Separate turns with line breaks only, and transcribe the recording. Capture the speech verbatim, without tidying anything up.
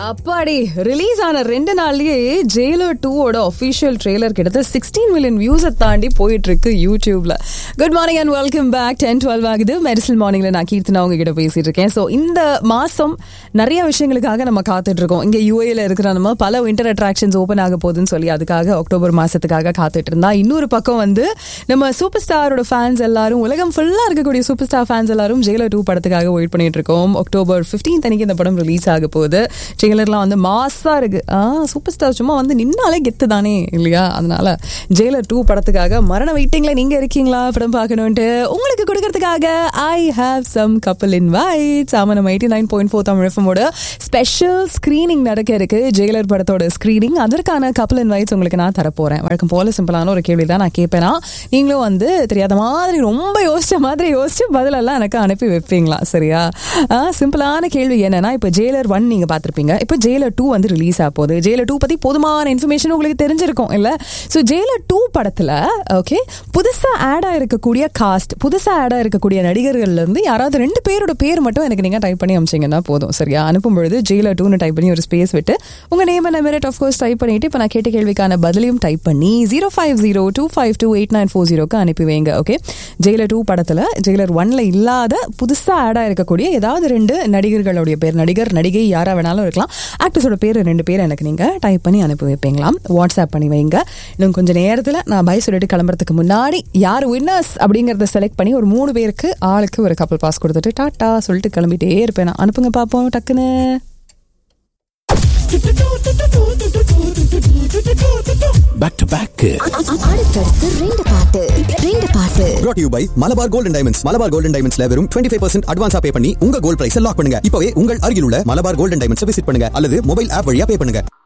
அப்பாடி ரிலீஸ் ஆன ரெண்டு நாள்லயே ஜெயிலர் டூ ஓட ஒபிஷியல் ட்ரெய்லர் கிட்டத்தட்ட சிக்ஸ்டீன் மில்லியன் வியூஸை தாண்டி போயிட்டு இருக்கு யூடியூப்ல. Good morning and welcome back. Ten twelve ஆகுது. மெடிசல் மார்னிங்ல நான் கீர்த்தனா உங்ககிட்ட பேசிட்டு இருக்கேன். ஸோ இந்த மாசம் நிறைய விஷயங்களுக்காக நம்ம காத்துட்டு இருக்கோம். இங்க யூஏல இருக்கிற நம்ம பல விண்டர் அட்ராக்ஷன்ஸ் ஓபன் ஆக போகுதுன்னு சொல்லி அதுக்காக அக்டோபர் மாசத்துக்காக காத்துட்டு இருந்தா, இன்னொரு பக்கம் வந்து நம்ம சூப்பர் ஸ்டாரோட ஃபேன்ஸ் எல்லாரும், உலகம் ஃபுல்லா இருக்கக்கூடிய சூப்பர் ஸ்டார் ஃபேன்ஸ் எல்லாரும் ஜெயிலர் டூ படத்துக்காக வெயிட் பண்ணிட்டு இருக்கோம். அக்டோபர் பிப்டீன்த் அன்னைக்கு இந்த படம் ரிலீஸ் ஆக போகுது. ஜெயிலர்லாம் வந்து மாசா இருக்கு. ஆ சூப்பர் ஸ்டார் சும்மா வந்து நின்னாலே கெத்து தானே இல்லையா? அதனால ஜெயிலர் டூ படத்துக்காக மரண வெயிட்டிங்ல நீங்க இருக்கீங்களா படம் பார்க்கணும்ட்டு உங்களுக்கு கொடுக்கறதுக்காக ஐ ஹேவ் சம் கப்பல் இன்வைட்ஸ். ஆமா, நம்ம eighty nine point four Tamil எஃப்எம்மோட special screening நடக்க இருக்கு. ஜெயிலர் படத்தோட ஸ்கிரீனிங். அதற்கான கப்பல் இன்வைட்ஸ் உங்களுக்கு நான் தரப்போறேன். வழக்கம் போல சிம்பிளான ஒரு கேள்வி தான் நான் கேட்பேனா, நீங்களும் வந்து தெரியாத மாதிரி ரொம்ப யோசிச்ச மாதிரி யோசிச்சு பதிலெல்லாம் எனக்கு அனுப்பி வைப்பீங்களா? சரியா? சிம்பிளான கேள்வி என்னன்னா, இப்ப ஜெயிலர் ஒன் நீங்க பார்த்திருப்பீங்க, இப்போ ஜெயிலர் டூ வந்து ரிலீஸ் ஆக போகுது. ஜெயிலர் டூ பத்தி போதுமான இன்ஃபர்மேஷன் உங்களுக்கு தெரிஞ்சிருக்கும் இல்ல? ஸோ ஜெயிலர் டூ படத்துல ஓகே புதுசா ஆட் ஆயிருக்கக்கூடிய காஸ்ட், புதுசா ஆட் ஆயிருக்கக்கூடிய நடிகர்கள்ல இருந்து யாராவது ரெண்டு பேரோட பேர் மட்டும் எனக்கு நீங்க டைப் பண்ணி அனுப்பிச்சிங்கன்னா போதும். சரியா? அனுப்பும் பொழுது ஜெயிலர் டூன்னு டைப் பண்ணி ஒரு ஸ்பேஸ் விட்டு உங்க name and merit of course type பண்ணிட்டு இப்போ நான் கேட்ட கேள்விக்கான பதிலையும் டைப் பண்ணி zero five zero two five two eight nine four ஜீரோக்கு அனுப்பி வைங்க. ஓகே, ஜெயிலர் டூ படத்துல ஜெயிலர் ஒன்ல இல்லாத புதுசா ஆட் ஆயிருக்கக்கூடிய ஏதாவது ரெண்டு நடிகர்களுடைய பேர், நடிகர் நடிகை யாரா வேணாலும் இருக்கலாம், ஆக்டர்ஸோட பேர் ரெண்டு பேர் எனக்கு நீங்க டைப் பண்ணி அனுப்பி வைப்பீங்களாம். வாட்ஸ்அப் பண்ணி வைங்க. இன்னும் கொஞ்சம் நேரத்தில் நான் பை சொல்லிட்டு கிளம்புறதுக்கு முன்னாடி யார் வின்னர்ஸ் அப்படிங்கறத செலக்ட் பண்ணி ஒரு மூணு பேருக்கு ஆளுக்கு ஒரு கப்பல் பாஸ் கொடுத்துட்டு டாட்டா சொல்லிட்டு கிளம்பிட்டே இருப்பேன். நான் அனுப்புங்க பாப்போம் டக்குன்னு.
பேக் டு பேக்
அடுத்தடுத்து ரெண்டு பாட்டு ரெண்டு பாட்டு
brought to you by Malabar golden diamonds. Malabar golden டைமண்ட்ஸ்ல வெறும் டுவெண்ட்டி ஃபைவ் பர்சன்ட் அட்வான்ஸா பே பண்ணி உங்க கோல்ட் பிரைஸ் லாக் பண்ணுங்க. இப்பவே உங்கள் அருகில் உள்ள மலபார் கோல்டன் டைமண்ட்ஸ் விசிட் பண்ணுங்க அல்லது மொபைல் ஆப் வழியா பே பண்ணுங்க.